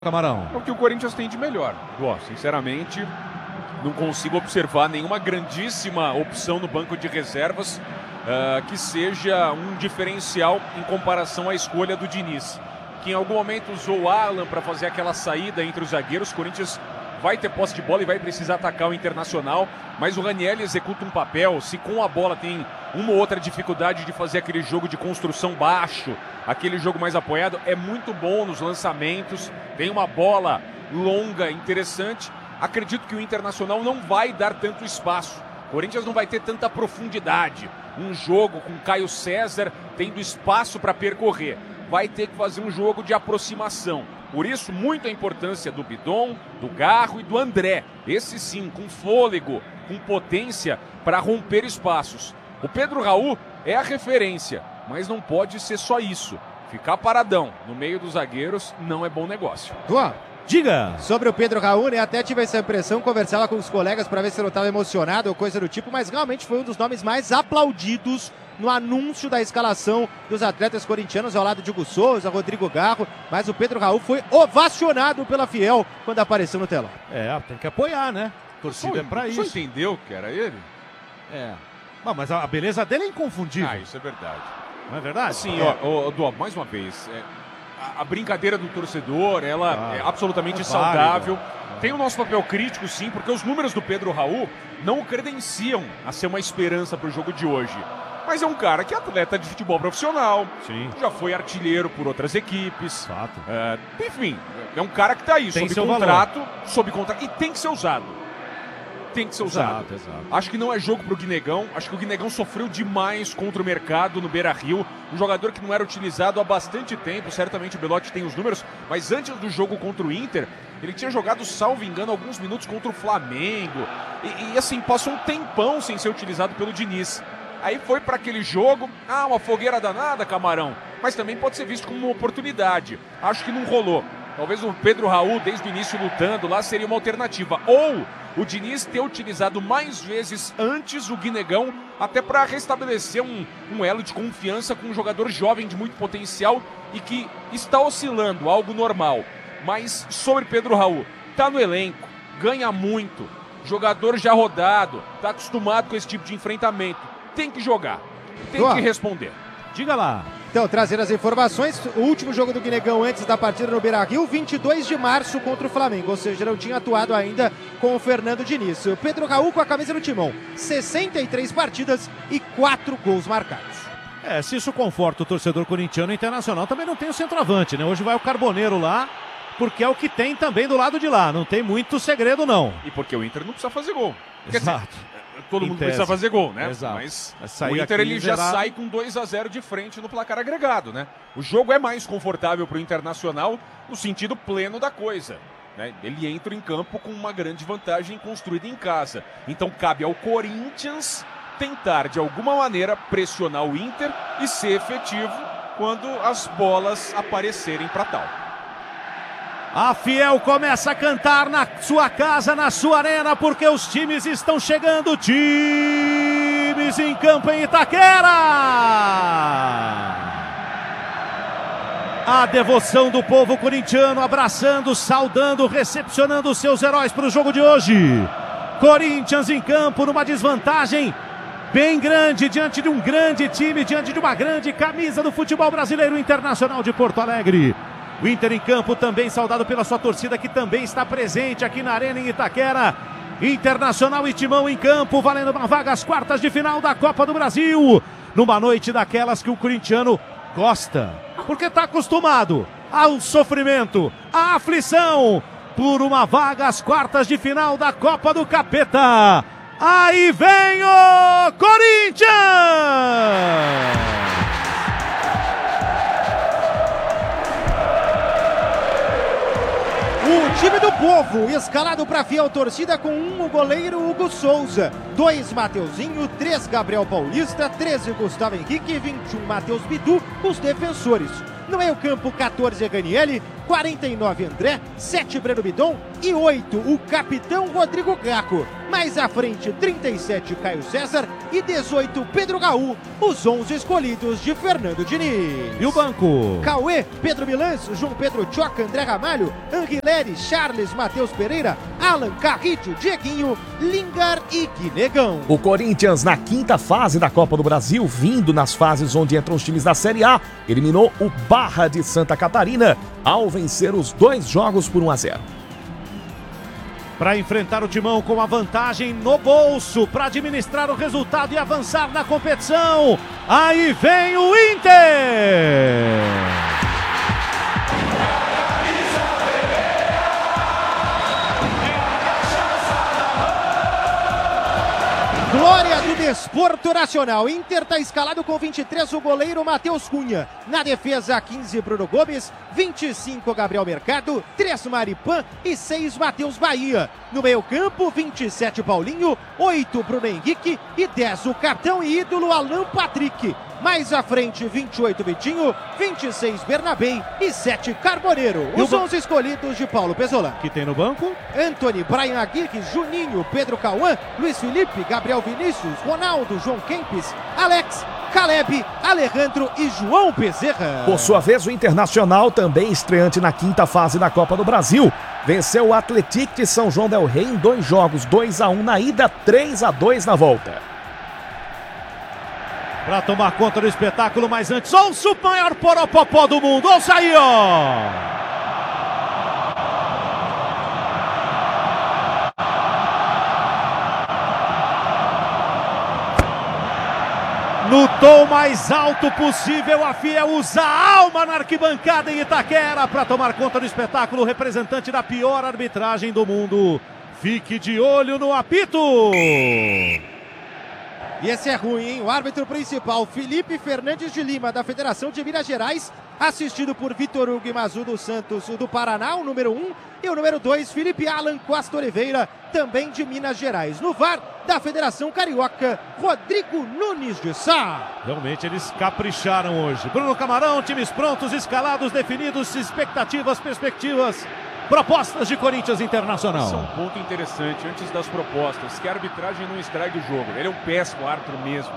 Camarão. É o que o Corinthians tem de melhor. Sinceramente, não consigo observar nenhuma grandíssima opção no banco de reservas que seja um diferencial em comparação à escolha do Diniz, que em algum momento usou o Alan para fazer aquela saída entre os zagueiros. O Corinthians vai ter posse de bola e vai precisar atacar o Internacional, mas o Raniel executa um papel. Se com a bola tem uma ou outra dificuldade de fazer aquele jogo de construção baixo, aquele jogo mais apoiado, é muito bom nos lançamentos, tem uma bola longa, interessante. Acredito que o Internacional não vai dar tanto espaço, o Corinthians não vai ter tanta profundidade. Um jogo com Caio César tendo espaço para percorrer, vai ter que fazer um jogo de aproximação. Por isso, muito a importância do Bidon, do Garro e do André. Esse sim, com fôlego, com potência para romper espaços. O Pedro Raul é a referência, mas não pode ser só isso. Ficar paradão no meio dos zagueiros não é bom negócio. Duan, diga! Sobre o Pedro Raul, né? Até tive essa impressão, conversava com os colegas para ver se ele estava emocionado ou coisa do tipo, mas realmente foi um dos nomes mais aplaudidos no anúncio da escalação dos atletas corintianos, ao lado de Hugo Souza, Rodrigo Garro, mas o Pedro Raul foi ovacionado pela Fiel quando apareceu no telão. Tem que apoiar, né? Torcida é pra isso. Você entendeu que era ele? Não, mas a beleza dele é inconfundível. Isso é verdade. Não é verdade? Sim, Duan, mais uma vez, a brincadeira do torcedor, ela é absolutamente saudável. Tem o nosso papel crítico, sim, porque os números do Pedro Raul não o credenciam a ser uma esperança para o jogo de hoje. Mas é um cara que é atleta de futebol profissional, já foi artilheiro por outras equipes. Enfim, é um cara que está aí, sob contrato, e tem que ser usado. Tem que ser usado. Exato. Acho que não é jogo pro Guinegão. Acho que o Guinegão sofreu demais contra o mercado no Beira-Rio. Um jogador que não era utilizado há bastante tempo. Certamente o Belotti tem os números, mas antes do jogo contra o Inter, ele tinha jogado, salvo engano, alguns minutos contra o Flamengo. E assim, passou um tempão sem ser utilizado pelo Diniz. Aí foi para aquele jogo, uma fogueira danada, Camarão, mas também pode ser visto como uma oportunidade. Acho que não rolou. Talvez o Pedro Raul, desde o início lutando lá, seria uma alternativa. Ou o Diniz ter utilizado mais vezes antes o Guinegão, até para restabelecer um elo de confiança com um jogador jovem de muito potencial e que está oscilando, algo normal. Mas sobre Pedro Raul, tá no elenco, ganha muito, jogador já rodado, tá acostumado com esse tipo de enfrentamento. Tem que jogar, tem que responder. Diga lá. Então, trazendo as informações, o último jogo do Guinegão antes da partida no Beira-Rio, 22 de março contra o Flamengo, ou seja, não tinha atuado ainda com o Fernando Diniz. O Pedro Raul com a camisa do Timão, 63 partidas e 4 gols marcados. Se isso conforta o torcedor corintiano, Internacional também não tem o centroavante, né? Hoje vai o Carboneiro lá, porque é o que tem também do lado de lá, não tem muito segredo não. E porque o Inter não precisa fazer gol. Exato. Todo mundo precisa fazer gol, né? Exato. Mas o Inter ele já sai com 2-0 de frente no placar agregado, né? O jogo é mais confortável para o Internacional no sentido pleno da coisa, né? Ele entra em campo com uma grande vantagem construída em casa. Então cabe ao Corinthians tentar de alguma maneira pressionar o Inter e ser efetivo quando as bolas aparecerem para tal. A Fiel começa a cantar na sua casa, na sua arena, porque os times estão chegando. Times em campo em Itaquera. A devoção do povo corintiano, abraçando, saudando, recepcionando seus heróis para o jogo de hoje. Corinthians em campo numa desvantagem bem grande, diante de um grande time, diante de uma grande camisa do futebol brasileiro, Internacional de Porto Alegre. O Inter em campo também saudado pela sua torcida, que também está presente aqui na Arena em Itaquera. Internacional e Timão em campo, valendo uma vaga às quartas de final da Copa do Brasil. Numa noite daquelas que o corintiano gosta, porque está acostumado ao sofrimento, à aflição, por uma vaga às quartas de final da Copa do Capeta. Aí vem o Corinthians! O time do povo, escalado para fiel torcida com o goleiro Hugo Souza, 2 Mateuzinho, 3 Gabriel Paulista, 13 Gustavo Henrique, 21 Matheus Bidu, os defensores. No meio campo, 14 Raniel, 49 André, 7 Breno Bidon e 8 o capitão Rodrigo Garro. Mais à frente, 37, Caio César e 18, Pedro Raul, os 11 escolhidos de Fernando Diniz. E o banco? Cauê, Pedro Milans, João Pedro Choca, André Ramalho, Anguilere, Charles, Matheus Pereira, Alan, Carrito, Dieguinho, Lingar e Guinegão. O Corinthians, na quinta fase da Copa do Brasil, vindo nas fases onde entram os times da Série A, eliminou o Barra de Santa Catarina ao vencer os 2 jogos por 1-0. Para enfrentar o Timão com a vantagem no bolso, para administrar o resultado e avançar na competição. Aí vem o Inter! Glória do desporto nacional. Inter está escalado com 23, o goleiro Matheus Cunha. Na defesa, 15, Bruno Gomes, 25, Gabriel Mercado, 3, Maripan e 6, Matheus Bahia. No meio campo, 27, Paulinho, 8, Bruno Henrique e 10, o capitão e ídolo Alan Patrick. Mais à frente, 28, Vitinho, 26, Bernabé e 7, Carboneiro. Os 11 escolhidos de Paulo Pesolano. Que tem no banco? Anthony, Brian Aguirre, Juninho, Pedro Cauã, Luiz Felipe, Gabriel Vinícius, Ronaldo, João Kempis, Alex, Caleb, Alejandro e João Bezerra. Por sua vez, o Internacional, também estreante na quinta fase da Copa do Brasil, venceu o Atlético de São João del Rei em 2 jogos, 2-1 na ida, 3-2 na volta. Para tomar conta do espetáculo, mas antes, ouça o maior poropopó do mundo, ouça aí, ó! No tom mais alto possível, a Fiel usa a alma na arquibancada em Itaquera para tomar conta do espetáculo, representante da pior arbitragem do mundo. Fique de olho no apito! E esse é ruim, hein? O árbitro principal, Felipe Fernandes de Lima, da Federação de Minas Gerais, assistido por Vitor Hugo Imazu dos Santos, do Paraná, o número 1, e o número 2, Felipe Alan Costa Oliveira, também de Minas Gerais. No VAR, da Federação Carioca, Rodrigo Nunes de Sá. Realmente eles capricharam hoje. Bruno Camarão, times prontos, escalados, definidos, expectativas, perspectivas. Propostas de Corinthians Internacional. Esse é um ponto interessante, antes das propostas, que a arbitragem não estrague o jogo. Ele é um péssimo árbitro mesmo.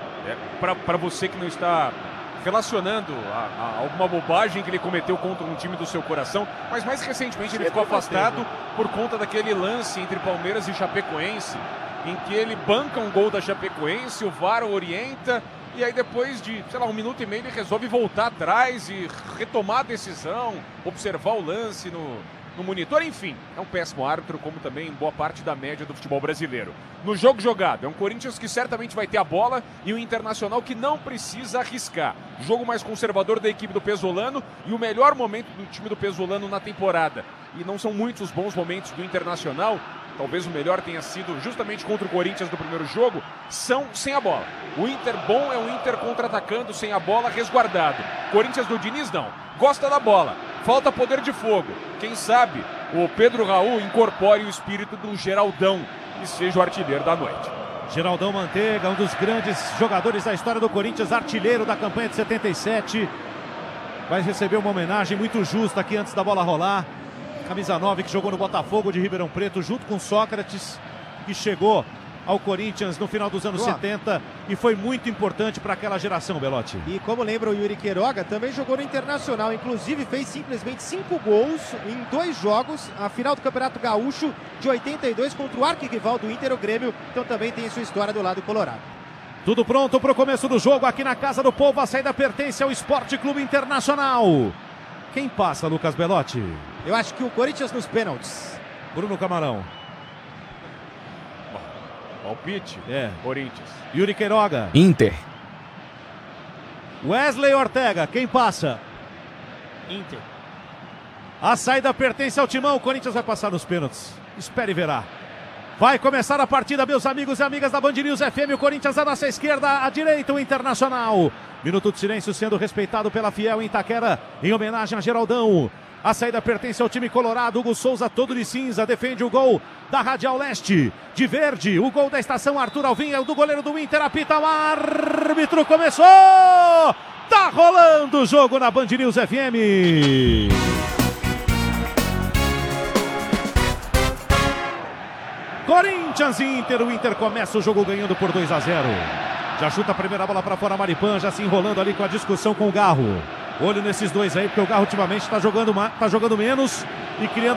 Para você que não está relacionando a alguma bobagem que ele cometeu contra um time do seu coração, mas mais recentemente ele ficou afastado por conta daquele lance entre Palmeiras e Chapecoense, em que ele banca um gol da Chapecoense, o VAR orienta, e aí depois de, 1 minuto e meio, ele resolve voltar atrás e retomar a decisão, observar o lance no monitor, enfim, é um péssimo árbitro, como também boa parte da média do futebol brasileiro. No jogo jogado, é um Corinthians que certamente vai ter a bola e um Internacional que não precisa arriscar. Jogo mais conservador da equipe do Pesolano e o melhor momento do time do Pesolano na temporada. E não são muitos os bons momentos do Internacional, talvez o melhor tenha sido justamente contra o Corinthians no primeiro jogo, são sem a bola. O Inter bom é um Inter contra-atacando, sem a bola, resguardado. Corinthians do Diniz não, gosta da bola, falta poder de fogo. Quem sabe o Pedro Raul incorpore o espírito do Geraldão e seja o artilheiro da noite. Geraldão Manteiga, um dos grandes jogadores da história do Corinthians, artilheiro da campanha de 77. Vai receber uma homenagem muito justa aqui antes da bola rolar. Camisa 9 que jogou no Botafogo de Ribeirão Preto, junto com Sócrates, que chegou ao Corinthians no final dos anos 70 e foi muito importante para aquela geração, Belotti. E como lembra o Yuri Queiroga, também jogou no Internacional, inclusive fez simplesmente 5 gols em 2 jogos, a final do Campeonato Gaúcho de 82 contra o arquirrival do Inter, o Grêmio, então também tem sua história do lado colorado. Tudo pronto para o começo do jogo aqui na Casa do Povo, a saída pertence ao Esporte Clube Internacional. Quem passa, Lucas Belotti? Eu acho que o Corinthians nos pênaltis. Bruno Camarão. Palpite? Corinthians. Yuri Queiroga. Inter. Wesley Ortega, quem passa? Inter. A saída pertence ao Timão, o Corinthians vai passar nos pênaltis. Espere e verá. Vai começar a partida, meus amigos e amigas da Band News FM. O Corinthians à nossa esquerda, à direita o Internacional. Minuto de silêncio sendo respeitado pela Fiel em Itaquera, em homenagem a Geraldão. A saída pertence ao time colorado. Hugo Souza, todo de cinza, defende o gol da Radial Leste. De verde, o gol da estação Arthur Alvim é o do goleiro do Inter. Apita o árbitro, começou! Tá rolando o jogo na Band News FM. Corinthians e Inter. O Inter começa o jogo ganhando por 2-0. Já chuta a primeira bola para fora, Maripan, já se enrolando ali com a discussão com o Garro. Olho nesses dois aí, porque o Garro ultimamente está jogando menos e criando